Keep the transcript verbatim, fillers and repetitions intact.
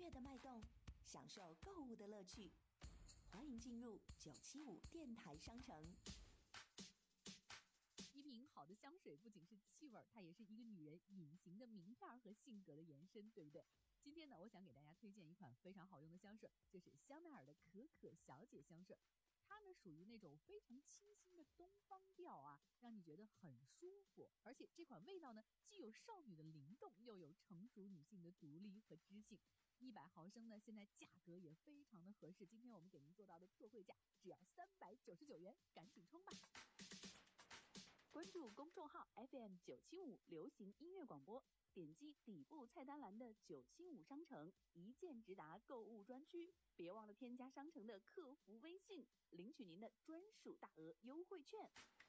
乐的脉动，享受购物的乐趣。欢迎进入九七五电台商城。 一瓶好的香水不仅是气味，它也是一个女人隐形的名片和性格的延伸，对不对？今天呢，我想给大家推荐一款非常好用的香水，就是香奈儿的可可小姐香水。它呢属于那种非常清新的东方调啊，让你觉得很舒服。而且这款味道呢，既有少女的灵动，又有成熟女性的独立和知性。一百毫升呢，现在价格也非常的合适。今天我们给您做到的特惠价只要三百九十九元，赶紧冲吧！关注公众号 F M 九七五流行音乐广播，点击底部菜单栏的九七五商城，一键直达购物专区。别忘了添加商城的客服微信，领取您的专属大额优惠券。